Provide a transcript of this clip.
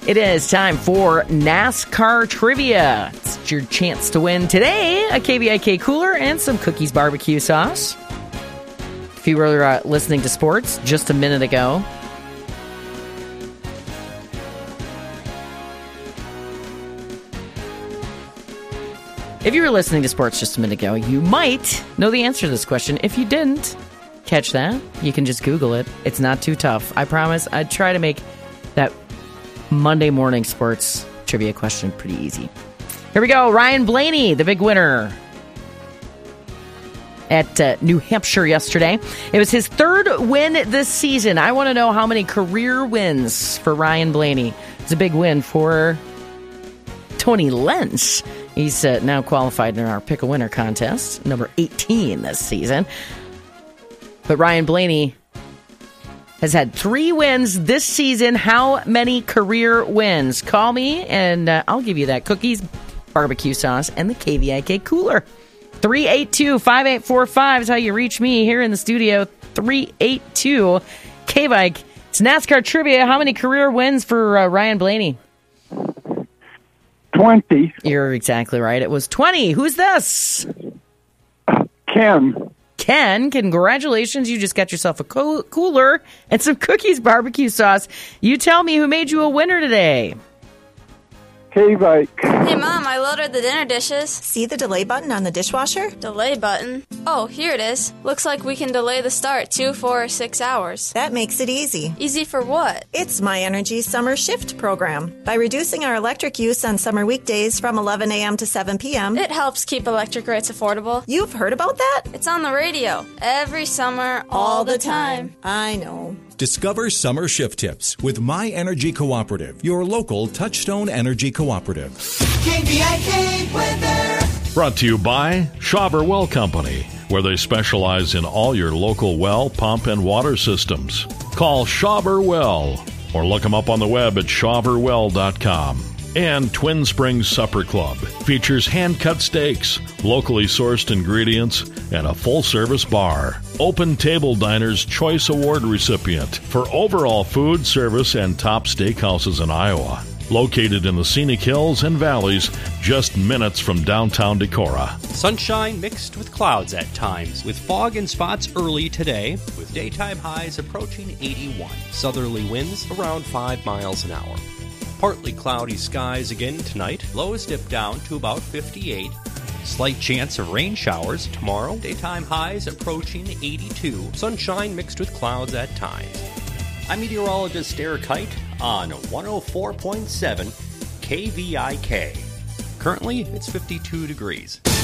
It is time for NASCAR Trivia. It's your chance to win today a KVIK cooler and some Cookies barbecue sauce. If you were listening to sports just a minute ago, you might know the answer to this question. If you didn't catch that, you can just Google it. It's not too tough. I promise. I'd try to make that Monday morning sports trivia question pretty easy. Here we go. Ryan Blaney, the big winner at New Hampshire yesterday. It was his third win this season. I want to know how many career wins for Ryan Blaney. It's a big win for Tony Lenz. He's now qualified in our Pick a Winner contest, number 18 this season. But Ryan Blaney has had 3 wins this season. How many career wins? Call me, and I'll give you that Cookies barbecue sauce and the KVIK cooler. 382-5845 is how you reach me here in the studio. 382-KVIK. It's NASCAR Trivia. How many career wins for Ryan Blaney? 20. You're exactly right. It was 20. Who's this? Ken. Ken, congratulations. You just got yourself a cooler and some Cookies barbecue sauce. You tell me who made you a winner today. K-Bike. Hey, Mom, I loaded the dinner dishes. See the delay button on the dishwasher? Delay button? Oh, here it is. Looks like we can delay the start 2, 4, or 6 hours. That makes it easy. Easy for what? It's My Energy Summer Shift program. By reducing our electric use on summer weekdays from 11 a.m. to 7 p.m., It helps keep electric rates affordable. You've heard about that? It's on the radio. Every summer, all the time. I know. Discover summer shift tips with My Energy Cooperative, your local Touchstone Energy Cooperative. KVIK weather. Brought to you by Schauber Well Company, where they specialize in all your local well, pump, and water systems. Call Schauber Well or look them up on the web at schauberwell.com. And Twin Springs Supper Club features hand-cut steaks, locally sourced ingredients, and a full-service bar. Open Table Diner's Choice Award recipient for overall food, service, and top steakhouses in Iowa. Located in the scenic hills and valleys, just minutes from downtown Decorah. Sunshine mixed with clouds at times, with fog and spots early today, with daytime highs approaching 81. Southerly winds around 5 miles an hour. Partly cloudy skies again tonight. Lows dip down to about 58. Slight chance of rain showers tomorrow. Daytime highs approaching 82. Sunshine mixed with clouds at times. I'm meteorologist Eric Height on 104.7 KVIK. Currently, it's 52 degrees.